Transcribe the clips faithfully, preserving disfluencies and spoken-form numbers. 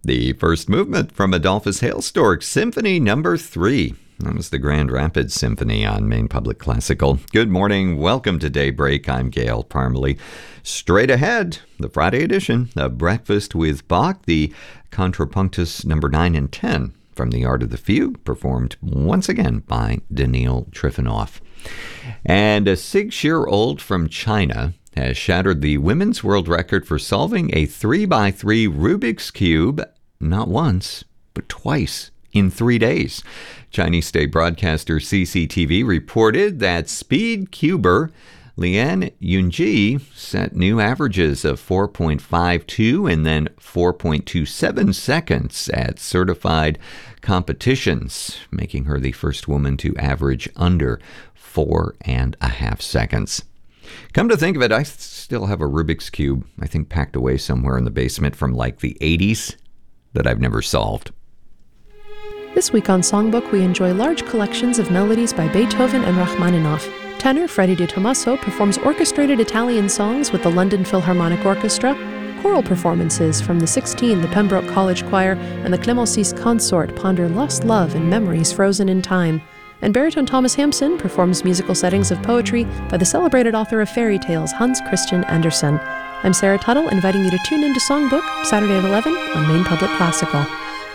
The first movement from Adolphus Hailstork, Symphony Number three. That was the Grand Rapids Symphony on Maine Public Classical. Good morning. Welcome to Daybreak. I'm Gail Parmalee. Straight ahead, the Friday edition of Breakfast with Bach, the Contrapunctus number nine and ten from The Art of the Fugue, performed once again by Daniil Trifonov. And a six-year-old from China has shattered the women's world record for solving a three by three Rubik's Cube not once, but twice in three days. Chinese state broadcaster C C T V reported that speed cuber Lian Yunji set new averages of four point five two and then four point two seven seconds at certified competitions, making her the first woman to average under four and a half seconds. Come to think of it, I still have a Rubik's Cube, I think packed away somewhere in the basement from like the eighties that I've never solved. This week on Songbook, we enjoy large collections of melodies by Beethoven and Rachmaninoff. Tenor Freddie Di Tommaso performs orchestrated Italian songs with the London Philharmonic Orchestra. Choral performances from the sixteen, the Pembroke College Choir, and the Clémencis Consort ponder lost love and memories frozen in time. And baritone Thomas Hampson performs musical settings of poetry by the celebrated author of fairy tales, Hans Christian Andersen. I'm Sarah Tuttle, inviting you to tune into Songbook, Saturday at eleven on Maine Public Classical.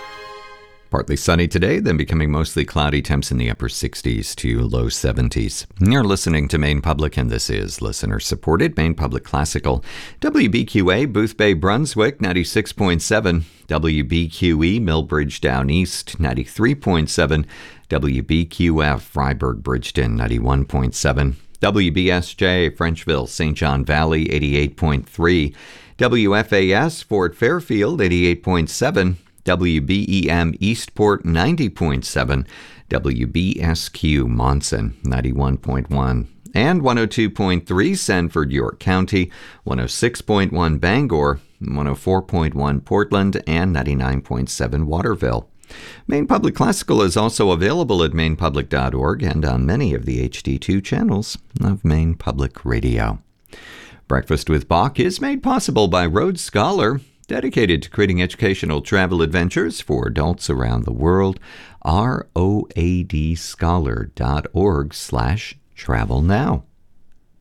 Partly sunny today, then becoming mostly cloudy, temps in the upper sixties to low seventies. You're listening to Maine Public, and this is listener-supported Maine Public Classical. W B Q A, Boothbay, Brunswick, ninety-six point seven. W B Q E, Millbridge, Down East, ninety-three point seven. W B Q F, Freiburg, Bridgeton, ninety-one point seven. W B S J, Frenchville, Saint John Valley, eighty-eight point three. W F A S, Fort Fairfield, eighty-eight point seven. W B E M Eastport, ninety point seven, W B S Q Monson, ninety-one point one, and one oh two point three Sanford, York County, one oh six point one Bangor, one oh four point one Portland, and ninety-nine point seven Waterville. Maine Public Classical is also available at maine public dot org and on many of the H D two channels of Maine Public Radio. Breakfast with Bach is made possible by Rhodes Scholar, dedicated to creating educational travel adventures for adults around the world. R O A D scholar dot org slash travel now.